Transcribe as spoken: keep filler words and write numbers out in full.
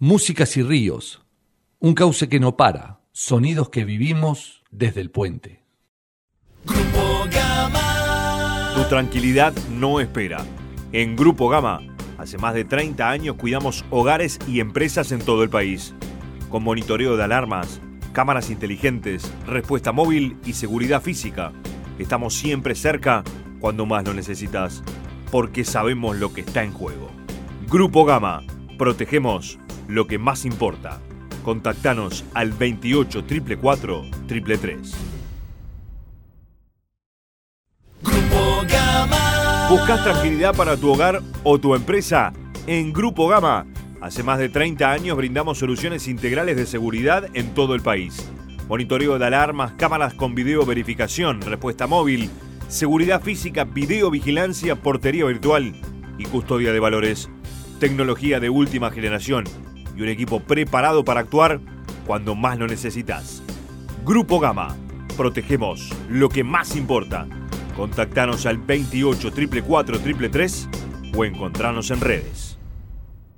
Músicas y ríos, un cauce que no para, sonidos que vivimos desde el puente. Grupo Gama. Tu tranquilidad no espera. En Grupo Gama, hace más de treinta años cuidamos hogares y empresas en todo el país. Con monitoreo de alarmas, cámaras inteligentes, respuesta móvil y seguridad física. Estamos siempre cerca cuando más lo necesitas, porque sabemos lo que está en juego. Grupo Gama, protegemos lo que más importa. Contactanos al veintiocho, cuarenta y cuatro, treinta y tres. Grupo Gama. ¿Buscas tranquilidad para tu hogar o tu empresa? En Grupo Gama, hace más de treinta años brindamos soluciones integrales de seguridad en todo el país. Monitoreo de alarmas, cámaras con video verificación, respuesta móvil, seguridad física, videovigilancia, portería virtual y custodia de valores. Tecnología de última generación y un equipo preparado para actuar cuando más lo necesitas. Grupo Gama, protegemos lo que más importa. Contactanos al veintiocho, cuarenta y cuatro, treinta y tres o encontranos en redes.